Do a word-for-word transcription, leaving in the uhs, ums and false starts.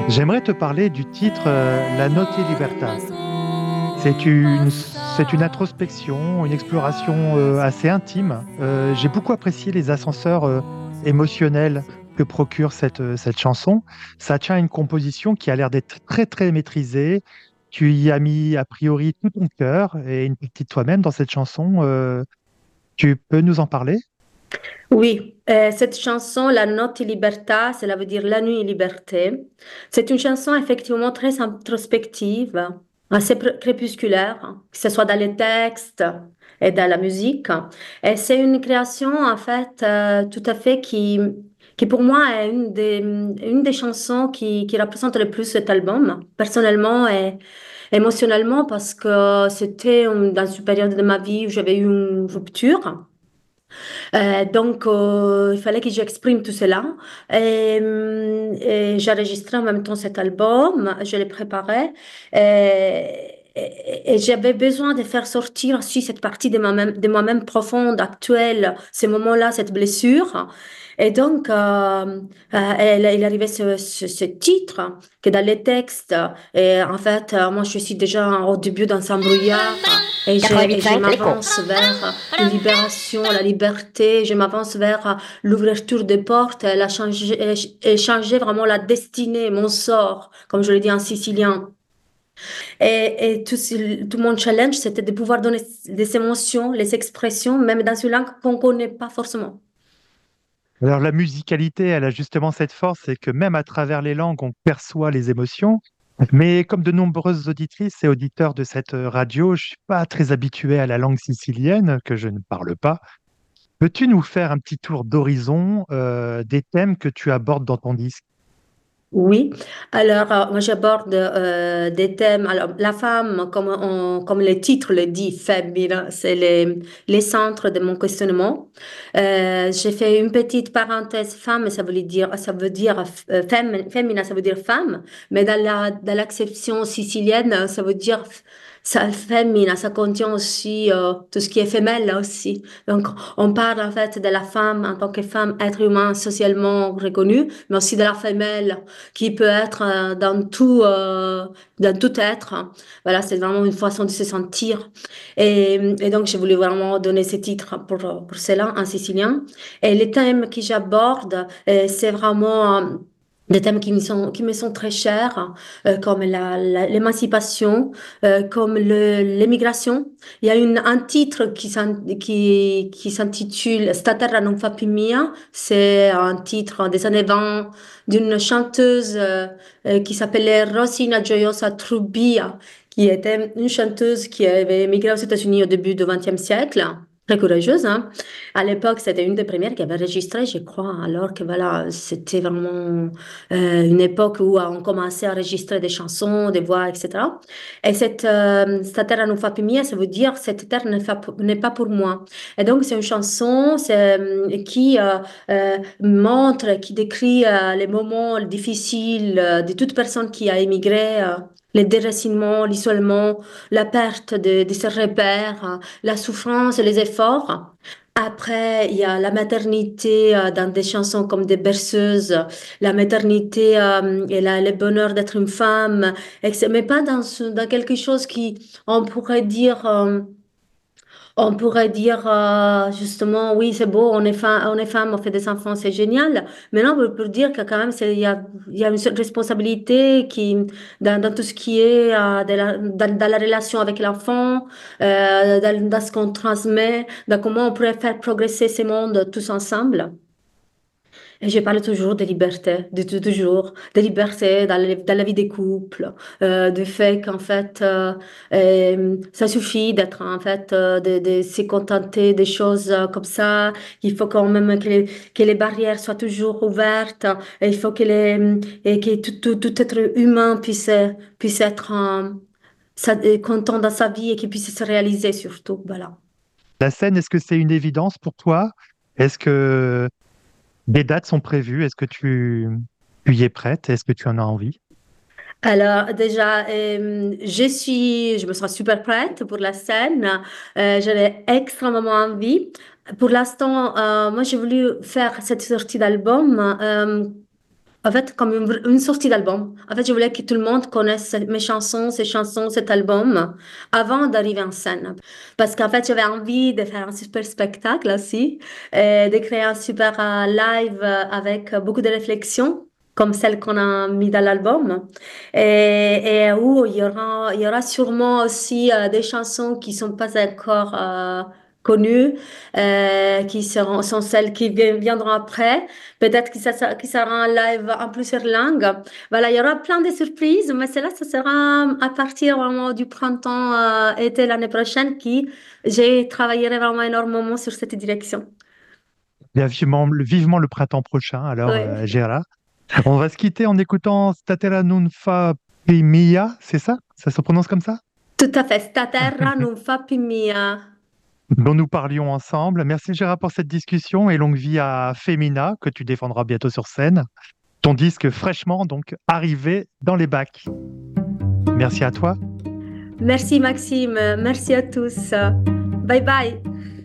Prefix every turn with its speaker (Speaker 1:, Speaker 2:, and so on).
Speaker 1: J'aimerais te parler du titre euh, La Notte e Libertà. C'est une, c'est une introspection, une exploration euh, assez intime. Euh, j'ai beaucoup apprécié les ascenseurs euh, émotionnels que procure cette, euh, cette chanson. Ça tient à une composition qui a l'air d'être très très maîtrisée. Tu y as mis a priori tout ton cœur et une partie de toi-même dans cette chanson. Euh, tu peux nous en parler?
Speaker 2: Oui, euh, cette chanson, La Notte Libertà, cela veut dire La nuit liberté. C'est une chanson effectivement très introspective, assez pr- crépusculaire, que ce soit dans les textes et dans la musique. Et c'est une création en fait euh, tout à fait qui, qui pour moi est une des, une des chansons qui, qui représente le plus cet album, personnellement et émotionnellement, parce que c'était euh, dans une période de ma vie où j'avais eu une rupture. Euh, donc, euh, il fallait que j'exprime tout cela. Et, hum, et j'ai enregistré en même temps cet album, je l'ai préparé. Et, et- et j'avais besoin de faire sortir aussi cette partie de moi-même, de moi-même profonde, actuelle, ces moments-là, cette blessure. Et donc, euh, euh, elle- il arrivait ce, ce, ce titre que dans les textes, et en fait, euh, moi, je suis déjà au début dans un brouillard et je, et je
Speaker 3: quatre-vingt-huit virgule cinq, l'écho.
Speaker 2: m'avance vers une libération, la liberté, je m'avance vers l'ouverture des portes, elle a changé, elle elle changé vraiment la destinée, mon sort, comme je le dis en sicilien. Et, et tout, ce- tout mon challenge, c'était de pouvoir donner des émotions, les expressions, même dans une langue qu'on ne connaît pas forcément.
Speaker 1: Alors la musicalité, elle a justement cette force, c'est que même à travers les langues, on perçoit les émotions. Mais comme de nombreuses auditrices et auditeurs de cette euh, radio, je suis pas très habitué à la langue sicilienne, que je ne parle pas. Peux-tu nous faire un petit tour d'horizon euh, des thèmes que tu abordes dans ton disque?
Speaker 2: Oui, alors euh, moi j'aborde euh, des thèmes. Alors la femme, comme, on- comme le titre le dit, féminin, c'est les, les centres de mon questionnement. Euh, j'ai fait une petite parenthèse femme, ça veut dire, ça veut dire euh, femme, féminin, ça veut dire femme, mais dans la, dans l'acception sicilienne, ça veut dire ça, féminin, ça contient aussi euh, tout ce qui est femelle là aussi. Donc on parle en fait de la femme en tant que femme, être humain socialement reconnu, mais aussi de la femelle qui peut être euh, dans tout, euh, dans tout être. Voilà, c'est vraiment une façon de se sentir. Et, et donc, j'ai voulu vraiment donner ce titre pour, pour cela en sicilien. Et les thèmes que j'aborde, euh, c'est vraiment euh, des thèmes qui me sont, qui me sont très chers, euh, comme la, la- l'émancipation, euh, comme le, l'émigration. Il y a une, un titre qui, s'in- qui, qui s'intitule Sta terra non fa più mia. C'est un titre des années vingt d'une chanteuse euh, euh, qui s'appelait Rosina Gioiosa Trubia, qui était une chanteuse qui avait émigré aux États-Unis au début du vingtième siècle. Très courageuse, hein. À l'époque, c'était une des premières qui avait enregistré, je crois, alors que voilà, c'était vraiment euh, une époque où on commençait à enregistrer des chansons, des voix, et cetera. Et cette euh, Sta terra non fa più mia, ça veut dire cette terre n'est fa- n'est pas pour moi. Et donc, c'est une chanson c'est, euh, qui euh, euh, montre, qui décrit euh, les moments difficiles euh, de toute personne qui a émigré, euh, les déracinements, l'isolement, la perte de, de ses repères, euh, la souffrance et les efforts. Après, il y a la maternité euh, dans des chansons comme des berceuses, la maternité euh, et la- le bonheur d'être une femme, et que mais pas dans, ce- dans quelque chose qui, on pourrait dire, euh, on pourrait dire euh, justement, oui, c'est beau, on est femme, on est femme, on fait des enfants, c'est génial. Mais non, pour pour dire que quand même, c'est- il y a, il y a une responsabilité qui, dans, dans tout ce qui est euh, de la- dans, dans la relation avec l'enfant, euh, dans, dans ce qu'on transmet, dans comment on pourrait faire progresser ces mondes tous ensemble. Et je parle toujours de liberté, de tout- toujours, de liberté dans, le- dans la vie des couples, euh, du fait qu'en fait, euh, euh, ça suffit d'être, en fait, euh, de, de se contenter des choses euh, comme ça. Il faut quand même que les, que les barrières soient toujours ouvertes. Et il faut que, les, et que tout, tout, tout être humain puisse, puisse être euh, sa- content dans sa vie et qu'il puisse se réaliser surtout. Voilà.
Speaker 1: La scène, est-ce que c'est une évidence pour toi? Est-ce que des dates sont prévues? Est-ce que tu, tu y es prête? Est-ce que tu en as envie?
Speaker 2: Alors déjà, euh, je suis, je me sens super prête pour la scène. Euh, j'avais extrêmement envie. Pour l'instant, euh, moi j'ai voulu faire cette sortie d'album. euh, En fait, comme une, une sortie d'album. En fait, je voulais que tout le monde connaisse mes chansons, ces chansons, cet album avant d'arriver en scène. Parce qu'en fait, j'avais envie de faire un super spectacle aussi, euh, de créer un super euh, live euh, avec beaucoup de réflexions, comme celle qu'on a mis dans l'album. Et, et où il y aura, il y aura sûrement aussi euh, des chansons qui sont pas encore euh, connues, euh, qui seront, sont celles qui vi- viendront après. Peut-être que ça, ça- que ça sera un live en plusieurs langues. Voilà, il y aura plein de surprises, mais cela, ça sera à partir vraiment du printemps, euh, été l'année prochaine, qui j'ai travaillé vraiment énormément sur cette direction.
Speaker 1: Bien, vivement, le vivement le printemps prochain, alors, euh,
Speaker 2: Oui,
Speaker 1: Gérard. On va se quitter en écoutant Statera non fa più mia, c'est ça? Ça se prononce comme ça?
Speaker 2: tout à fait. Sta terra non fa più mia.
Speaker 1: Dont nous parlions ensemble. Merci Gérard pour cette discussion et longue vie à Femina, que tu défendras bientôt sur scène. Ton disque fraîchement donc arrivé dans les bacs. Merci à toi.
Speaker 2: Merci Maxime, merci à tous. Bye bye.